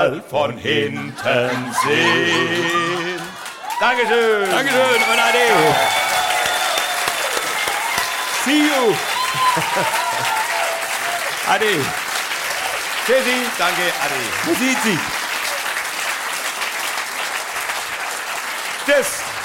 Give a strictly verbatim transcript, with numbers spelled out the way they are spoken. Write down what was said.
mal von hinten sehen. Dankeschön. Dankeschön und Ade. See you. Ade. Tschüssi, danke, Ade. Wo sieht sie? Tschüss.